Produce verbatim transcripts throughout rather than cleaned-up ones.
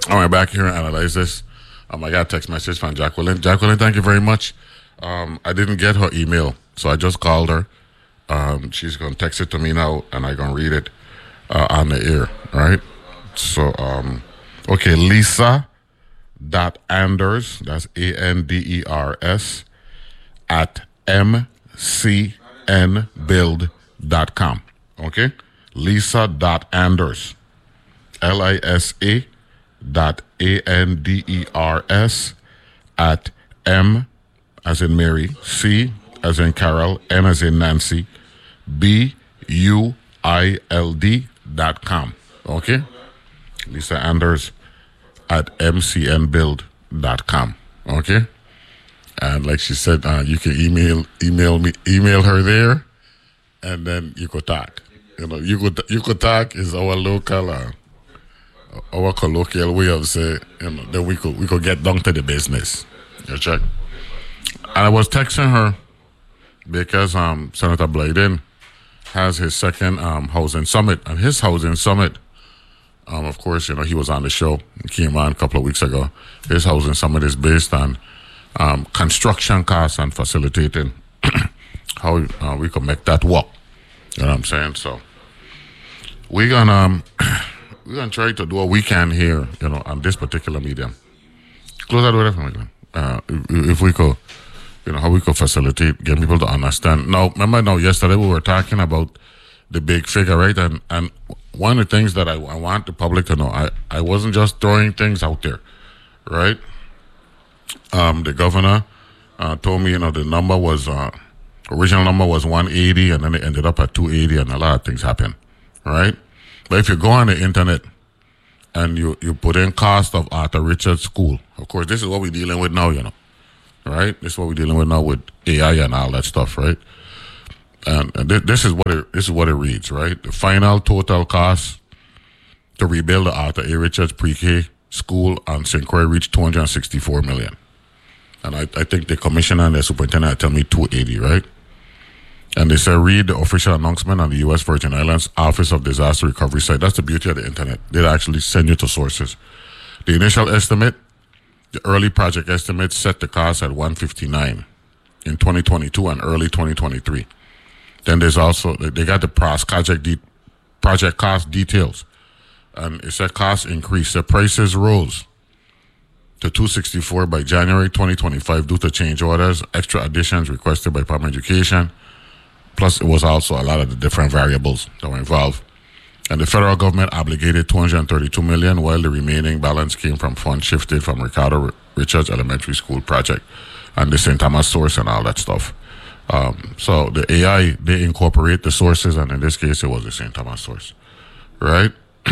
All right, back here and analyze this. Um, I got a text message from Jacqueline. Jacqueline, thank you very much. Um, I didn't get her email, so I just called her. Um, she's going to text it to me now, and I'm going to read it uh, on the air, right? So, um, okay, Lisa dot Anders, that's A N D E R S, at M C N build dot com, okay? Lisa dot Anders, L I S A dot A N D E R S, at M as in Mary, C as in Carol, N as in Nancy, B U I L D dot com. Okay? Lisa Anders at M C N build dot com. Okay? And like she said, uh, you can email email me email her there, and then you could talk. You know, you could you could talk is our local uh, our colloquial way of saying, you know, then we could we could get down to the business. You check. And I was texting her because um, Senator Blyden has his second um, housing summit, and his housing summit, um, of course, you know, he was on the show. He came on a couple of weeks ago. His housing summit is based on um, construction costs and facilitating how uh, we can make that work. You know what I'm saying? So we're gonna um, we're gonna try to do what we can here, you know, on this particular medium. Close that door, definitely. Uh, if, if we could. You know, how we could facilitate, get people to understand. Now, remember now, yesterday we were talking about the big figure, right? And and one of the things that I, I want the public to know, I, I wasn't just throwing things out there, right? Um, the governor uh, told me, you know, the number was, uh, original number was one eighty, and then it ended up at two eighty, and a lot of things happened, right? But if you go on the internet and you, you put in cost of Arthur Richards School, of course, this is what we're dealing with now, you know. Right, this is what we're dealing with now with A I and all that stuff, right? And, and th- this is what it this is what it reads, right? The final total cost to rebuild the Arthur A. Richards Pre-K School on Saint Croix reached two hundred sixty-four million, and I, I think the commissioner and the superintendent tell me two eighty, right? And they say read the official announcement on the U S Virgin Islands Office of Disaster Recovery site. That's the beauty of the internet; they actually send you to sources. The initial estimate. The early project estimates set the cost at one fifty-nine in twenty twenty-two and early twenty twenty-three. Then there's also, they got the project de- project cost details. And it said cost increase. The prices rose to two sixty-four by January twenty twenty-five due to change orders, extra additions requested by Department of Education. Plus, it was also a lot of the different variables that were involved. And the federal government obligated two hundred thirty-two million dollars, while the remaining balance came from funds shifted from Ricardo Richards Elementary School project and the Saint Thomas source and all that stuff. Um, so the A I, they incorporate the sources, and in this case, it was the Saint Thomas source, right?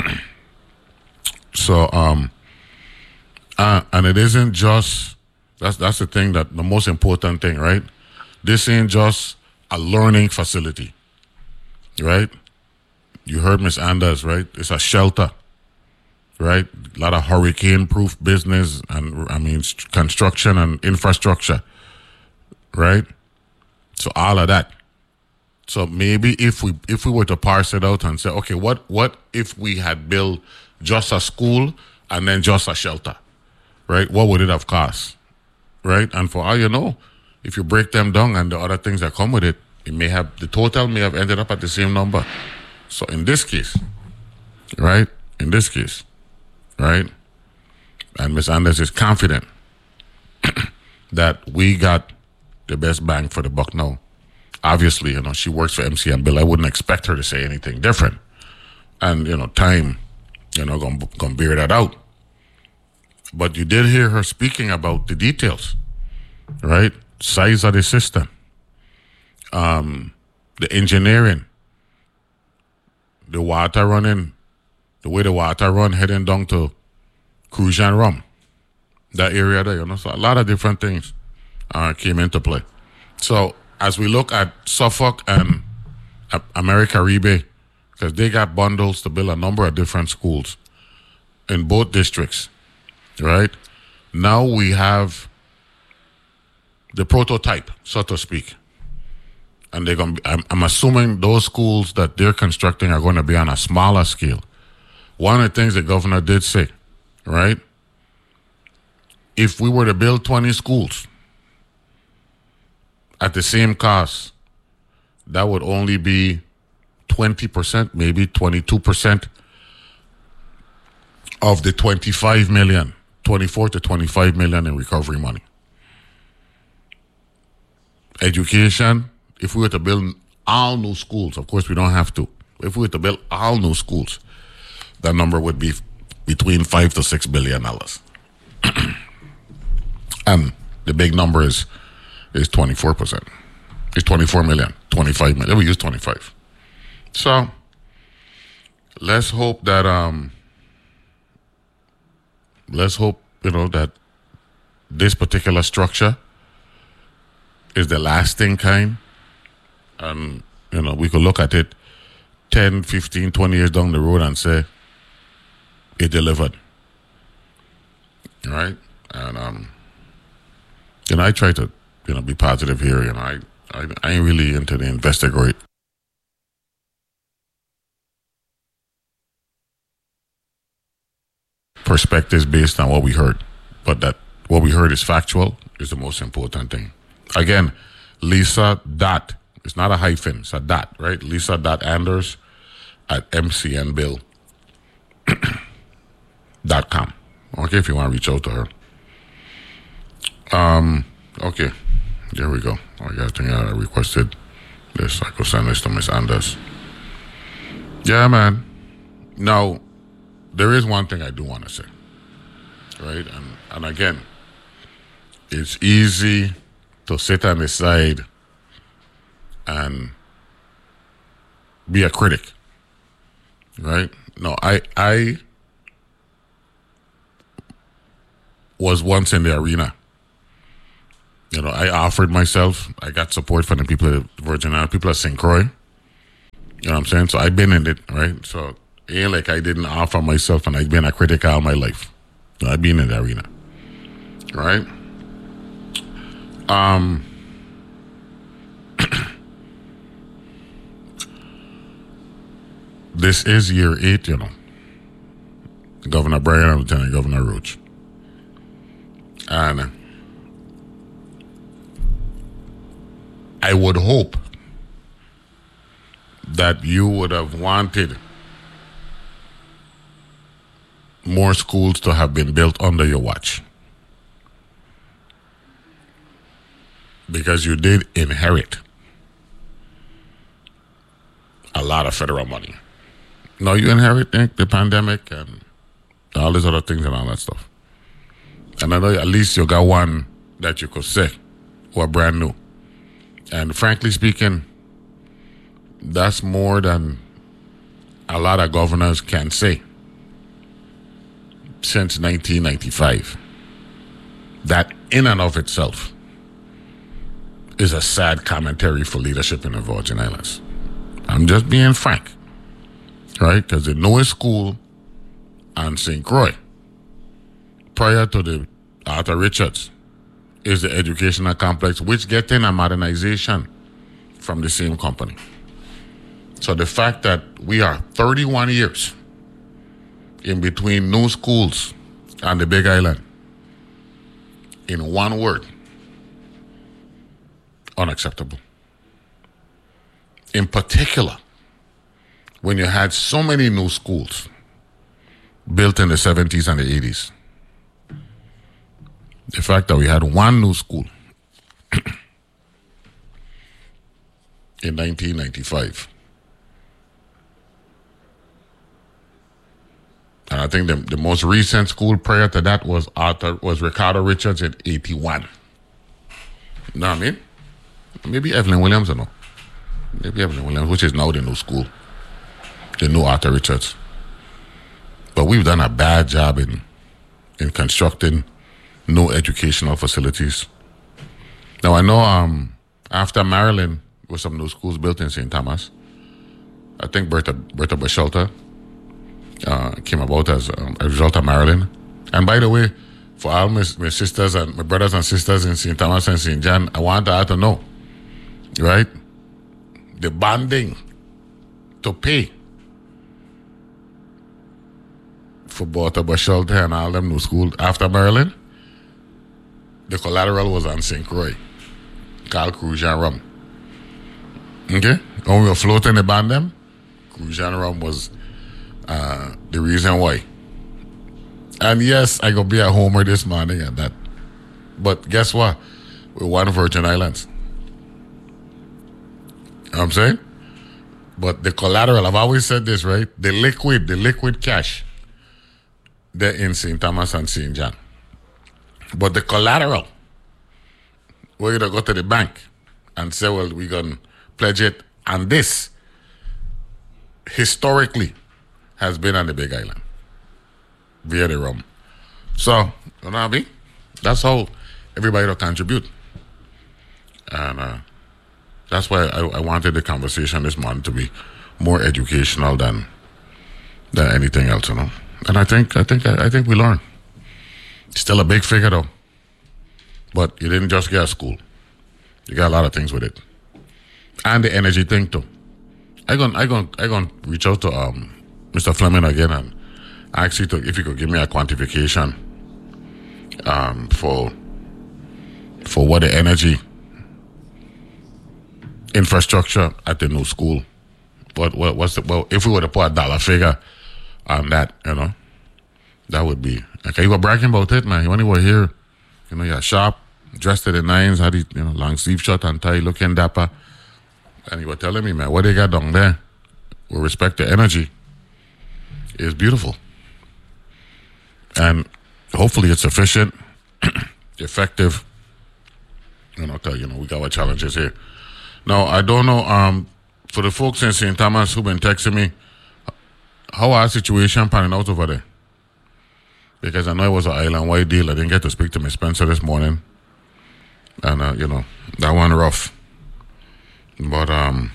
so, um, uh, and it isn't just, that's, that's the thing that, the most important thing, right? This ain't just a learning facility, right? You heard Miss Anders, right? It's a shelter, right? A lot of hurricane-proof business and, I mean, construction and infrastructure, right? So all of that. So maybe if we if we were to parse it out and say, okay, what what if we had built just a school and then just a shelter, right? What would it have cost, right? And for all you know, if you break them down and the other things that come with it, it may have the total may have ended up at the same number. So in this case, right, in this case, right, and Miz Anders is confident that we got the best bang for the buck now. Obviously, you know, she works for M C N Bill. I wouldn't expect her to say anything different. And, you know, time, you know, gonna, gonna bear that out. But you did hear her speaking about the details, right? Size of the system, um, the engineering, the water running, the way the water run heading down to Cruise and Rum, that area there, you know, so a lot of different things uh, came into play. So as we look at Suffolk and uh, America-Ribe, because they got bundles to build a number of different schools in both districts, right? Now we have the prototype, so to speak. And they're going to be, I'm, I'm assuming those schools that they're constructing are going to be on a smaller scale. One of the things the governor did say, right, if we were to build twenty schools at the same cost, that would only be twenty percent, maybe twenty-two percent of the twenty-five million, twenty-four to twenty-five million in recovery money. Education, if we were to build all new schools, of course we don't have to. If we were to build all new schools, that number would be between five to six billion dollars. And the big number is is twenty-four percent. It's twenty-four million, twenty-five million. We use twenty-five. So let's hope that um let's hope, you know, that this particular structure is the lasting kind. And, you know, we could look at it ten, fifteen, twenty years down the road and say it delivered. Right? And um you know, I try to, you know, be positive here. You know, I, I, I ain't really into the investigate perspectives based on what we heard. But that what we heard is factual is the most important thing. Again, Lisa dot, it's not a hyphen, it's a dot, right? Lisa dot Anders at M C N bill dot com. Okay, if you want to reach out to her. Um, okay, there we go. I got think I requested this. I could send this to Miss Anders. Yeah, man. Now, there is one thing I do want to say, right? And and again, it's easy to sit on the side and be a critic, right? No, I I was once in the arena. You know, I offered myself. I got support from the people at Virgin Islands, people at Saint Croix. You know what I'm saying? So I've been in it, right? So it ain't like I didn't offer myself and I've been a critic all my life. So I've been in the arena, right? Um, this is year eight, you know. Governor Bryan and Lieutenant Governor Roach. And I would hope that you would have wanted more schools to have been built under your watch. Because you did inherit a lot of federal money. Now you inherit the pandemic and all these other things and all that stuff. And I know at least you got one that you could say were brand new. And frankly speaking, that's more than a lot of governors can say since nineteen ninety-five. That in and of itself is a sad commentary for leadership in the Virgin Islands. I'm just being frank, right? Because the newest school on Saint Croix, prior to the Arthur Richards, is the educational complex, which getting a modernization from the same company. So the fact that we are thirty-one years in between new schools on the Big Island, in one word, unacceptable. In particular, when you had so many new schools built in the seventies and the eighties. The fact that we had one new school in nineteen ninety-five. And I think the, the most recent school prior to that was Arthur was Ricardo Richards in eighty-one. You know what I mean? Maybe Evelyn Williams, or no? Maybe Evelyn Williams, which is now the new school. The new Arthur Richards. But we've done a bad job in in constructing new educational facilities. Now I know um, after Maryland, there were some new schools built in Saint Thomas. I think Bertha Bertha Bashalta uh, came about as um, a result of Maryland. And by the way, for all my, my sisters and my brothers and sisters in Saint Thomas and Saint John, I want all to know, right? The bonding to pay for Bertha Bashalta and all them new schools after Maryland The collateral was on Saint Croix, called Cruise and Rum. Okay? When we were floating the band them, Cruise and Rum was uh, the reason why. And yes, I gonna be a homer this morning and that. But guess what? We won Virgin Islands. You know what I'm saying? But the collateral, I've always said this, right? The liquid, the liquid cash, they're in Saint Thomas and Saint John. But the collateral, we're going to go to the bank and say, well, we're going to pledge it. And this, historically, has been on the Big Island via the rum. So, you know what I mean? That's how everybody will contribute. And uh, that's why I, I wanted the conversation this morning to be more educational than than anything else, you know. And I think I think I think we learned. Still a big figure though. But you didn't just get a school. You got a lot of things with it. And the energy thing too. I gon I gon I gon reach out to um Mister Fleming again and ask you to if you could give me a quantification um for for what the energy infrastructure at the new school. What what what's the well if we were to put a dollar figure on that, you know, that would be okay. You were bragging about it, man. When you were here, you know, you're sharp, dressed to the nines, had it, you know, long sleeve shirt and tie, looking dapper. And you were telling me, man, what they got down there with respect to energy is beautiful. And hopefully it's efficient, effective. You know, cause, you know, we got our challenges here. Now, I don't know, um, for the folks in Saint Thomas who've been texting me, how our situation panning out over there? Because I know it was an island-wide deal. I didn't get to speak to Miss Spencer this morning. And, uh, you know, that one rough. But um,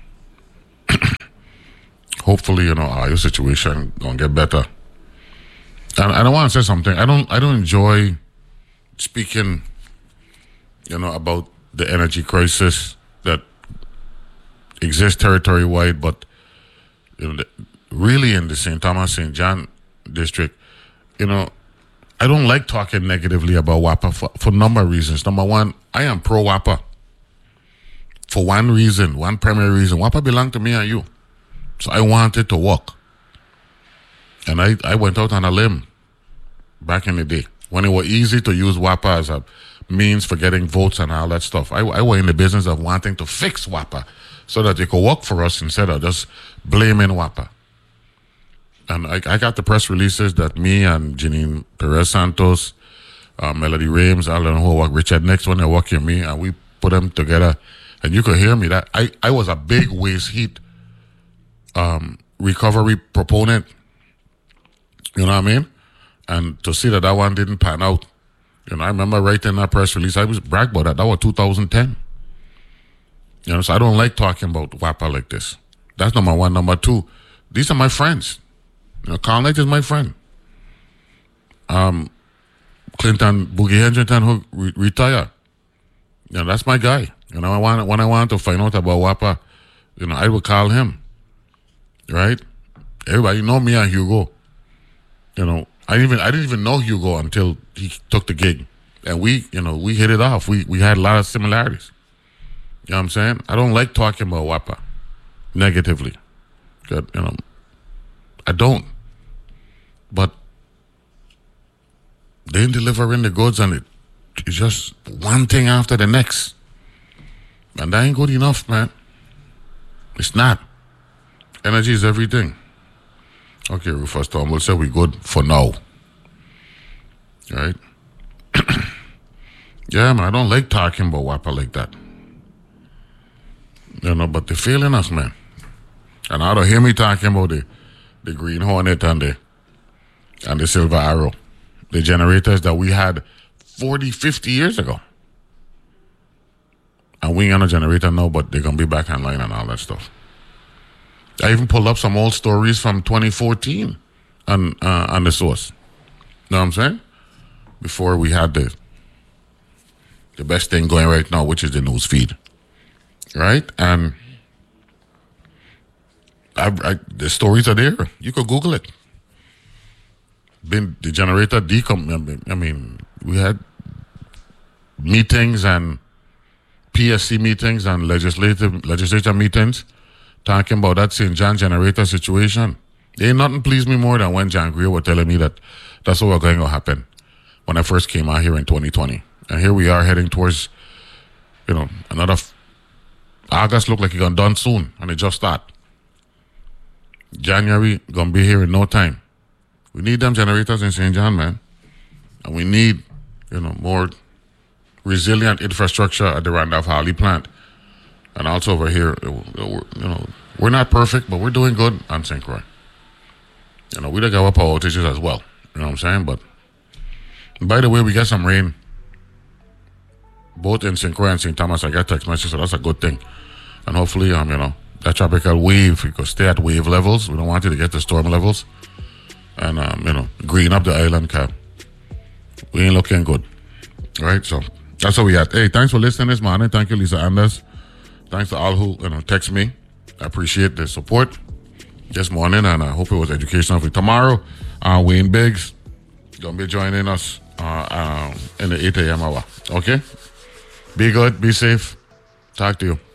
hopefully, you know, uh, your situation gonna get better. And I don't want to say something. I don't I don't enjoy speaking, you know, about the energy crisis that exists territory-wide, but you know, the, really in the Saint Thomas, Saint John district, you know, I don't like talking negatively about WAPA for, for a number of reasons. Number one, I am pro-WAPA. For one reason, one primary reason. WAPA belonged to me and you. So I wanted to work. And I, I went out on a limb back in the day when it was easy to use WAPA as a means for getting votes and all that stuff. I, I was in the business of wanting to fix WAPA so that it could work for us instead of just blaming WAPA. And I, I got the press releases that me and Janine Perez Santos, uh, Melody Rames, I don't know who work, Richard Nix when they work with me, and we put them together. And you could hear me that I, I was a big waste heat um, recovery proponent. You know what I mean? And to see that that one didn't pan out, you know, I remember writing that press release. I was brag about that. That was two thousand ten. You know, so I don't like talking about WAPA like this. That's number one. Number two, these are my friends. You know, Carl Knight is my friend. Um, Clinton Boogie Hedrington, who re- retired. You know, that's my guy. You know, I want when I want to find out about WAPA, you know, I would call him. Right? Everybody know me and Hugo. You know, I didn't even I didn't even know Hugo until he took the gig, and we, you know, we hit it off. We we had a lot of similarities. You know what I'm saying? I don't like talking about WAPA negatively. You know, I don't. But they delivering the goods, and it, it's just one thing after the next, and that ain't good enough, man. It's not. Energy is everything. Okay, Rufus Tom will say we good for now. Right? Yeah, man, I don't like talking about WAPA like that. You know, but they're failing us, man. And I don't hear me talking about the, the Green Hornet and the and the Silver Arrow. The generators that we had forty, fifty years ago. And we ain't on a generator now, but they're going to be back online and all that stuff. I even pulled up some old stories from twenty fourteen on, uh, on the source. You know what I'm saying? Before we had the the best thing going right now, which is the news feed. Right? And I, I, the stories are there. You could Google it. Been the generator decom. I mean, we had meetings and P S C meetings and legislative legislature meetings talking about that Saint John generator situation. Ain't nothing pleased me more than when John Greer was telling me that that's what was going to happen when I first came out here in twenty twenty. And here we are heading towards, you know, another f- August look like it's gonna done soon, and it just start. January gonna be here in no time. We need them generators in Saint John, man, and we need, you know, more resilient infrastructure at the Randolph Harley plant, and also over here. You know, we're not perfect, but we're doing good on Saint Croix. You know, we don't got our power outages as well. You know what I'm saying? But by the way, we get some rain both in Saint Croix and Saint Thomas. I got text messages, so that's a good thing. And hopefully, um, you know, that tropical wave, we could stay at wave levels. We don't want it to get to storm levels. And, um, you know, green up the island, cap. We ain't looking good. All right, so that's what we at. Hey, thanks for listening this morning. Thank you, Lisa Anders. Thanks to all who, you know, text me. I appreciate the support this morning, and I hope it was educational for you. Tomorrow, uh, Wayne Biggs gonna be joining us uh, um, in the eight a.m. hour. Okay? Be good, be safe. Talk to you.